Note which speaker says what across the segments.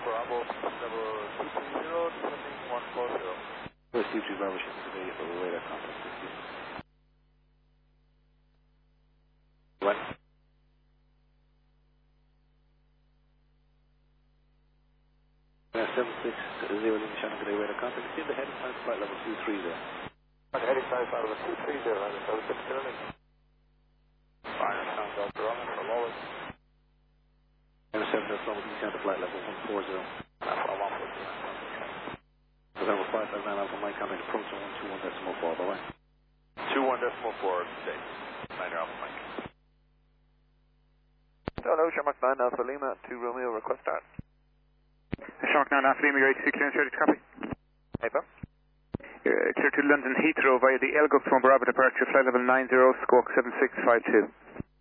Speaker 1: Bravo, level 230, descending 140.
Speaker 2: Steve 2 Bravo, shipping today for the radar contact 60. When? 760 Lima Channel today radar contact. See the heading time flight level 230.
Speaker 1: Heading time flight level 230, and it's over 6 Sterling. Fire sound Delta Roman for lowest.
Speaker 2: 7 Delta descend to flight level 140.
Speaker 1: Alpha 140.
Speaker 2: November 559 Alpha Mike, contact approach on 121.4, bye-bye.
Speaker 1: 21.4, stay. 9 Alpha Mike.
Speaker 3: Hello, Shamrock 9 Alpha Lima, 2 Romeo, request start.
Speaker 4: Shamrock 9 Alpha Lima, your 86 clearance ready to copy.
Speaker 3: Hey, Pam.
Speaker 4: Clear to London Heathrow via the Elgop from Bravo departure, flight level 90, squawk 7652.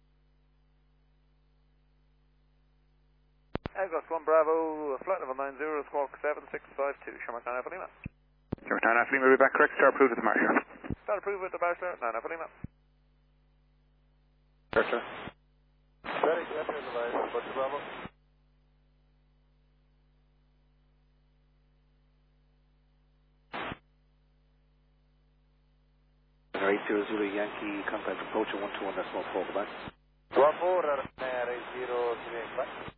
Speaker 3: Elgop 1 Bravo, flight level 90, squawk 7652, Shamrock 9 Alpha Lima.
Speaker 4: Shamrock 9 Alpha Lima, we'll be back correct, start approved with the marshal.
Speaker 3: Start approved with the bachelor, 9 Alpha Lima.
Speaker 2: Bachelor.
Speaker 1: Ready to enter the line, Butcher Bravo.
Speaker 2: Air 800 Yankee, contact approach on 121.4, bye-bye.
Speaker 1: 1 4, 80,